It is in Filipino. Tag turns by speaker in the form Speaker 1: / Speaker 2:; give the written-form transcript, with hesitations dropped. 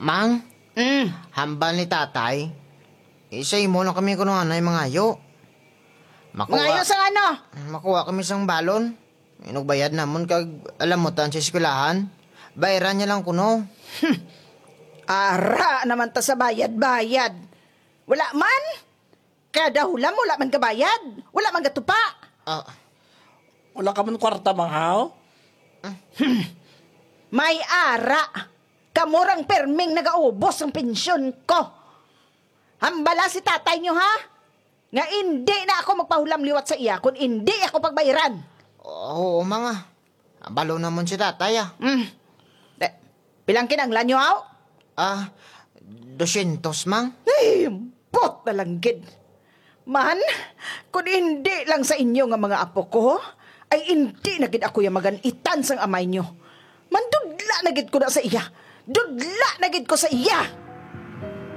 Speaker 1: Mang,
Speaker 2: Mm.
Speaker 1: hambal ni tatay. Isa mo lang kami kuno anay mga ayo.
Speaker 2: Mga ayos ang ano?
Speaker 1: Makuha kami sang balon. Inugbayad namon kag alamutan sa eskwelahan. Bayaran niya lang kuno.
Speaker 2: Ara naman ta sa bayad-bayad. Wala man. Kada hulam wala man kabayad. Wala man katupa.
Speaker 1: Ah,
Speaker 3: Wala ka man kwarta, manghaw?
Speaker 2: May ara. Kamurang perming nagaubos ang pensyon ko. Hambala si tatay nyo ha? Nga hindi na ako magpahulam liwat sa iya kung hindi ako pagbayaran.
Speaker 1: oo mga. Balo namon si tatay ah.
Speaker 2: Pilang kinanglan nyo aw?
Speaker 1: 200 mang.
Speaker 2: Ay, bot na lang gid. Man, kung hindi lang sa inyo nga mga apo ko, ay hindi na gid ako yung maganitan sang amay nyo. Man, dudla na gid ko na sa iya. Dudla na gid ko sa iya.